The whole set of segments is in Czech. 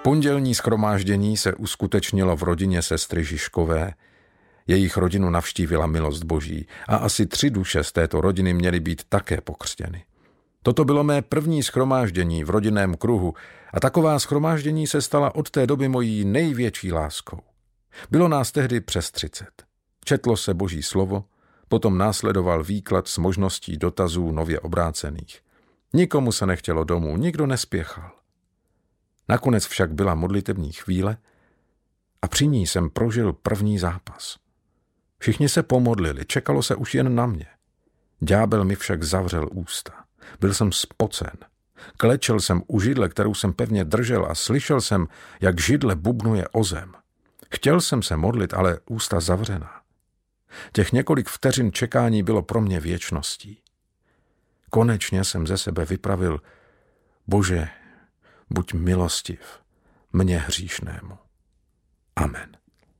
Pondělní shromáždění se uskutečnilo v rodině sestry Žižkové. Jejich rodinu navštívila milost Boží a asi 3 duše z této rodiny měly být také pokřtěny. Toto bylo mé první shromáždění v rodinném kruhu a taková shromáždění se stala od té doby mojí největší láskou. Bylo nás tehdy přes 30. Četlo se Boží slovo, potom následoval výklad s možností dotazů nově obrácených. Nikomu se nechtělo domů, nikdo nespěchal. Nakonec však byla modlitební chvíle a při ní jsem prožil první zápas. Všichni se pomodlili, čekalo se už jen na mě. Ďábel mi však zavřel ústa. Byl jsem spocen. Klečel jsem u židle, kterou jsem pevně držel a slyšel jsem, jak židle bubnuje o zem. Chtěl jsem se modlit, ale ústa zavřená. Těch několik vteřin čekání bylo pro mě věčností. Konečně jsem ze sebe vypravil: Bože, buď milostiv mně hříšnému. Amen.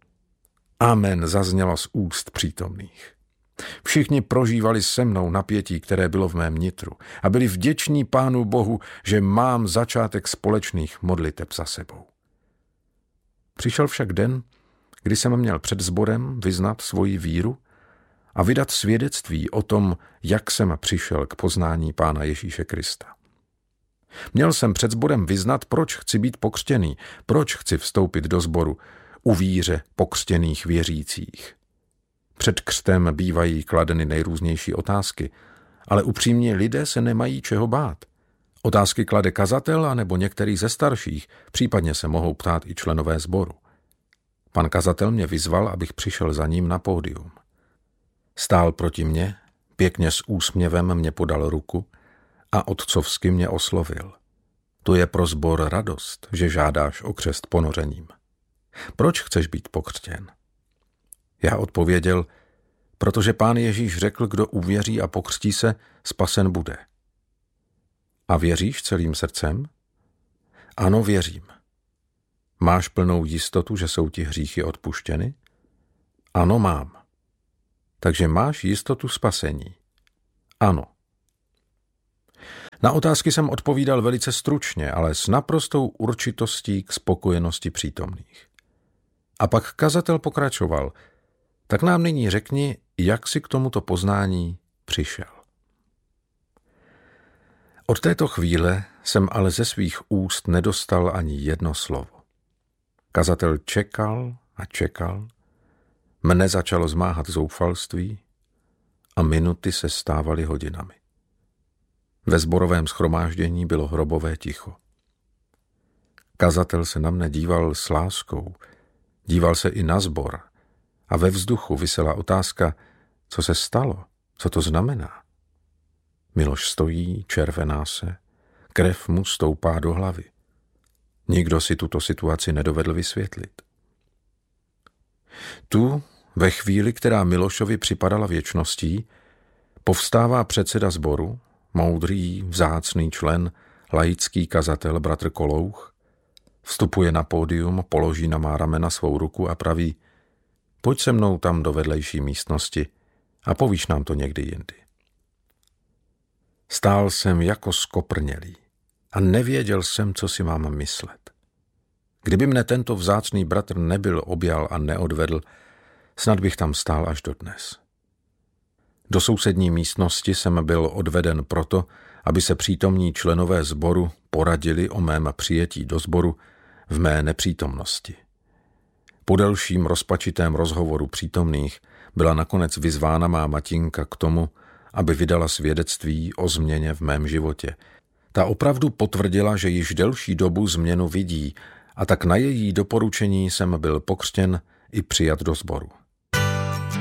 Amen zaznělo z úst přítomných. Všichni prožívali se mnou napětí, které bylo v mém nitru, a byli vděční Pánu Bohu, že mám začátek společných modliteb za sebou. Přišel však den, kdy jsem měl před sborem vyznat svoji víru a vydat svědectví o tom, jak jsem přišel k poznání Pána Ježíše Krista. Měl jsem před sborem vyznat, proč chci být pokřtěný, proč chci vstoupit do sboru u víře pokřtěných věřících. Před křtem bývají kladeny nejrůznější otázky, ale upřímně lidé se nemají čeho bát. Otázky klade kazatel anebo některý ze starších, případně se mohou ptát i členové sboru. Pan kazatel mě vyzval, abych přišel za ním na pódium. Stál proti mně, pěkně s úsměvem mě podal ruku a otcovsky mě oslovil. To je pro sbor radost, že žádáš o křest ponořením. Proč chceš být pokřtěn? Já odpověděl, protože Pán Ježíš řekl, kdo uvěří a pokřtí se, spasen bude. A věříš celým srdcem? Ano, věřím. Máš plnou jistotu, že jsou ti hříchy odpuštěny? Ano, mám. Takže máš jistotu spasení? Ano. Na otázky jsem odpovídal velice stručně, ale s naprostou určitostí k spokojenosti přítomných. A pak kazatel pokračoval: tak nám nyní řekni, jak jsi k tomuto poznání přišel. Od této chvíle jsem ale ze svých úst nedostal ani jedno slovo. Kazatel čekal a čekal, mne začalo zmáhat zoufalství a minuty se stávaly hodinami. Ve sborovém shromáždění bylo hrobové ticho. Kazatel se na mne díval s láskou, díval se i na sbor a ve vzduchu visela otázka, co se stalo, co to znamená. Miloš stojí, červená se, krev mu stoupá do hlavy. Nikdo si tuto situaci nedovedl vysvětlit. Tu, ve chvíli, která Milošovi připadala věčností, povstává předseda sboru, moudrý, vzácný člen, laický kazatel bratr Kolouch, vstupuje na pódium, položí na má ramena svou ruku a praví: pojď se mnou tam do vedlejší místnosti a povíš nám to někdy jindy. Stál jsem jako skoprnělý a nevěděl jsem, co si mám myslet. Kdyby mne tento vzácný bratr nebyl objal a neodvedl, snad bych tam stál až dodnes. Do sousední místnosti jsem byl odveden proto, aby se přítomní členové sboru poradili o mém přijetí do sboru v mé nepřítomnosti. Po delším rozpačitém rozhovoru přítomných byla nakonec vyzvána má matinka k tomu, aby vydala svědectví o změně v mém životě. Ta opravdu potvrdila, že již delší dobu změnu vidí, a tak na její doporučení jsem byl pokřtěn i přijat do sboru.